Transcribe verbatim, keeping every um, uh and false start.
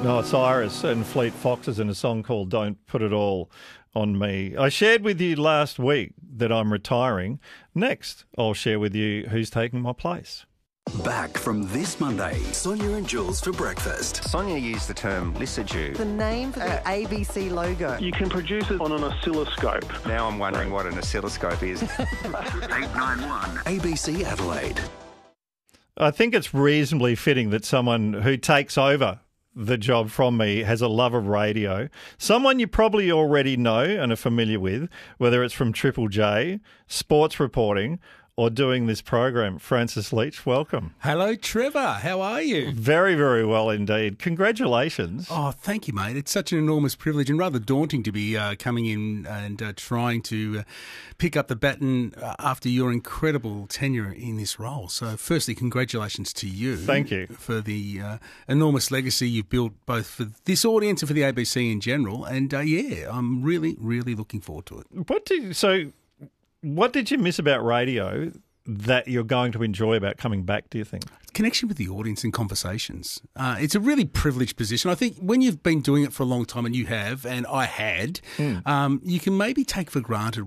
No, it's Cyrus and Fleet Foxes in a song called Don't Put It All on Me. I shared with you last week that I'm retiring. Next, I'll share with you who's taking my place. Back from this Monday, Sonia and Jules for breakfast. Sonia used the term lysergy. The name for the A B C logo. You can produce it on an oscilloscope. Now I'm wondering what an oscilloscope is. eight nine one A B C Adelaide. I think it's reasonably fitting that someone who takes over the job from me has a love of radio. Someone you probably already know and are familiar with, whether it's from Triple J, sports reporting, or doing this program. Francis Leach, welcome. Hello, Trevor. How are you? Very, very well indeed. Congratulations. Oh, thank you, mate. It's such an enormous privilege and rather daunting to be uh, coming in and uh, trying to uh, pick up the baton uh, after your incredible tenure in this role. So, firstly, congratulations to you. Thank you. For the uh, enormous legacy you've built both for this audience and for the A B C in general. And, uh, yeah, I'm really, really looking forward to it. What did so? What did you miss about radio that you're going to enjoy about coming back, do you think? Connection with the audience and conversations. Uh, it's a really privileged position. I think when you've been doing it for a long time, and you have, and I had, mm. um, you can maybe take for granted